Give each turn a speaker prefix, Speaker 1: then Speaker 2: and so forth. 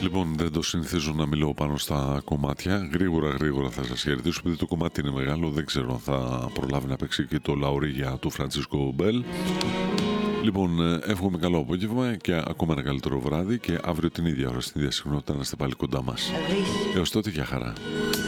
Speaker 1: Λοιπόν, δεν το συνηθίζω να μιλώ πάνω στα κομμάτια. Γρήγορα θα σας χαιρετήσω, επειδή το κομμάτι είναι μεγάλο. Δεν ξέρω αν θα προλάβει να παίξει και το Λαουρίγια του Φραντσίσκο Μπέλ. Λοιπόν, εύχομαι καλό απόγευμα και ακόμα ένα καλύτερο βράδυ, και αύριο την ίδια ώρα, στην ίδια συχνότητα, να είστε πάλι κοντά μας. Έως τότε, για χαρά.